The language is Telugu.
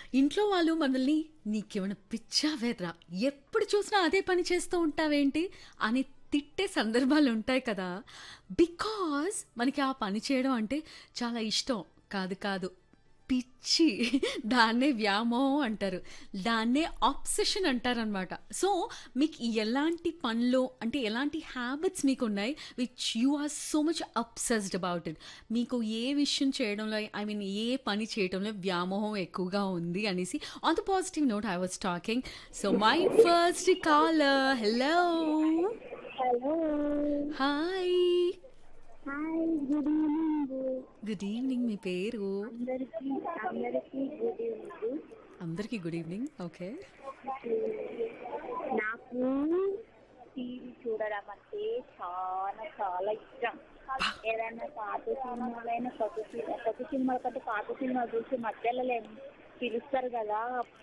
ఇంట్లో వాళ్ళు మనల్ని "నీకేమైనా పిచ్చా వెర్రా? ఎప్పుడు చూసినా అదే పని చేస్తూ ఉంటావేంటి?" అని తిట్టే సందర్భాలుంటాయి కదా! బికాజ్ మనకి ఆ పని చేయడం అంటే చాలా ఇష్టం. కాదు కాదు. పిచ్చి. దాన్నే వ్యామోహం అంటారు. దాన్నే అబ్సెషన్ అంటారనమాట. సో, మీకు ఎలాంటి పనిలో అంటే ఎలాంటి habits మీకున్నాయి which you are so much obsessed about it? మీకు ఏ విషయం చేయడంలో ఐ మీన్ ఏ పని చేయడంలో వ్యామోహం ఎక్కువగా ఉంది అనేసి on the positive note I was talking. So, my first caller hello! Hello hi! Hi good evening good evening. మీ పేరు? అందరికి గుడ్ ఈవినింగ్. అందరికీ గుడ్ ఈవినింగ్. ఓకే. నాకు టీవీ చూడడం అంటే చాలా చాలా ఇష్టం. ఏదైనా పాత సినిమాలైనా కొత్త సినిమా కంటే పాత సినిమా చూసి మధ్యలో పిలుస్తారు కదా,